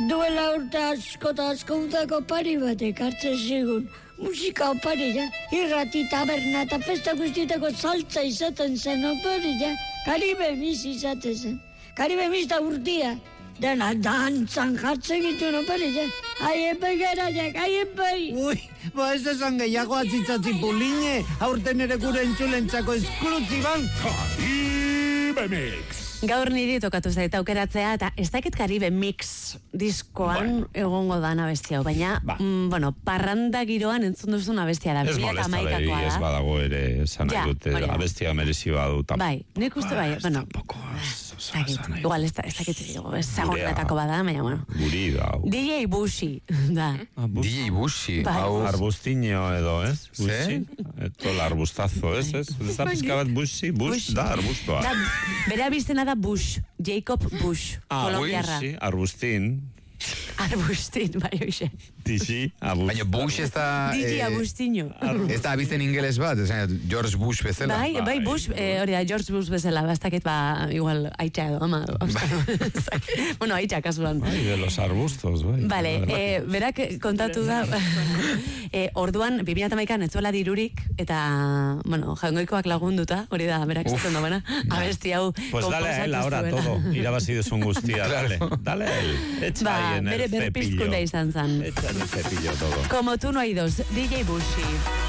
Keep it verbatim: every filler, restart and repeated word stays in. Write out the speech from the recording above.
duela urte asko eta asko udako pari batek hartzen zigun. Musika opari, ja. Irrati, taberna eta festa guztietako saltza izaten zen opari, ja. Karibe mis izaten zen. Karibe mis da urtia. Dena dantzan jartzen gitu opari, ja. Aien bai gara, ja, aien bai. Ui, ba ez esan gehiago atzitzatzi puline, aurten ere gure entzulentzako esklusiban. Karibe Mix. Gaur niri tokatu zait aukeratzea eta ez dakit Karibe Mix diskoan bueno. egongo da abestia hau, baina ba. mm, bueno, parranda giroan entzun duzun abestia da. Ez molesta behi, ez badago ere esan nahi dute, abestia merezi badu. Bai, nik uste bai, bueno. Tampoco, igual ez dakit zagonetako bada, baina bueno. Guri da. D J Bushi, da. D J Bushi. Arbustinho edo, ez? Bushi? Eto l'arbustazo, ez? Ez da pizkabat Bushi? Bush da arbustoa. Bera biztena da Bush, Jacob Bush, ah, kolombiarra. Ah, sí, Arbustin. Arbustin, bai hoxe. Dixi, Abustin. Baina Bush ez da... Digi Abustinho. Ez da abizten ingeles bat, George Bush bezala. Bai, bai, Bush, hori da, George Bush bezala, bastakit ba, igual, aitxa edo, ama. Bueno, aitxa, kasuan. Bai, de los arbustos, bai. Vale, berak kontatu da, orduan, bi mila hamaikan etzuela dirurik, eta, bueno, jangoikoak lagunduta, hori da, berak zaten dobena, abesti hau pues dale a él ahora todo, irabazi duzun guztia, dale, dale a él, etxa ahí en el cepillo. Izan zan. Echa en el cepillo todo. Como tú no hay dos, D J Bushi.